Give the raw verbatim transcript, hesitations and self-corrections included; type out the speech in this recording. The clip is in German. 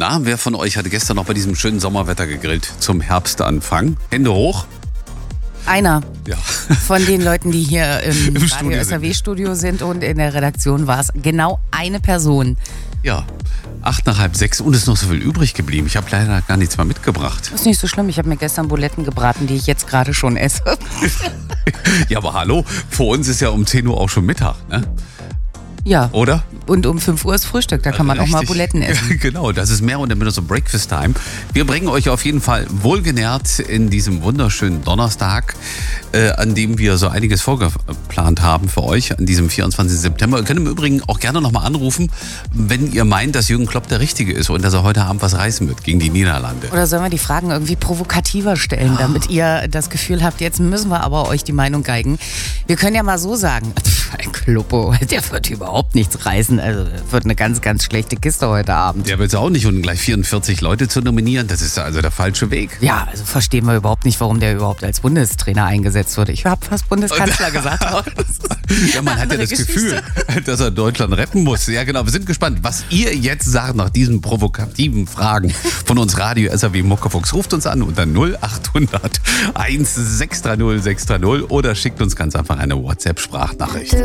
Na, wer von euch hatte gestern noch bei diesem schönen Sommerwetter gegrillt zum Herbstanfang? Hände hoch. Einer Ja. von den Leuten, die hier im, Im Radio Studio S R W-Studio sind und in der Redaktion war es genau eine Person. Ja, acht nach halb sechs und es ist noch so viel übrig geblieben. Ich habe leider gar nichts mehr mitgebracht. Das ist nicht so schlimm, ich habe mir gestern Buletten gebraten, die ich jetzt gerade schon esse. Ja, aber hallo, vor uns ist ja um zehn Uhr auch schon Mittag, ne? Ja, Oder? und um fünf Uhr ist Frühstück, da kann man auch mal Richtig. Buletten essen. Ja, genau, das ist mehr und minder so Breakfast-Time. Wir bringen euch auf jeden Fall wohlgenährt in diesem wunderschönen Donnerstag, äh, an dem wir so einiges vorgeplant haben für euch, an diesem vierundzwanzigsten September. Ihr könnt im Übrigen auch gerne nochmal anrufen, wenn ihr meint, dass Jürgen Klopp der Richtige ist und dass er heute Abend was reißen wird gegen die Niederlande. Oder sollen wir die Fragen irgendwie provokativer stellen, damit ihr das Gefühl habt, jetzt müssen wir aber euch die Meinung geigen. Wir können ja mal so sagen, pff, ein Kloppo, der wird überhaupt nichts reißen. Also wird eine ganz, ganz schlechte Kiste heute Abend. Der will es auch nicht und gleich vierundvierzig Leute zu nominieren, das ist also der falsche Weg. Ja, also verstehen wir überhaupt nicht, warum der überhaupt als Bundestrainer eingesetzt wurde. Ich habe fast Bundeskanzler gesagt. Ja, man hat ja das Geschichte. Gefühl, dass er Deutschland retten muss. Ja, genau. Wir sind gespannt, was ihr jetzt sagt nach diesen provokativen Fragen von uns Radio S R W Muckefuchs. Ruft uns an unter null acht hundert eins sechs drei null sechs drei null oder schickt uns ganz einfach eine WhatsApp-Sprachnachricht.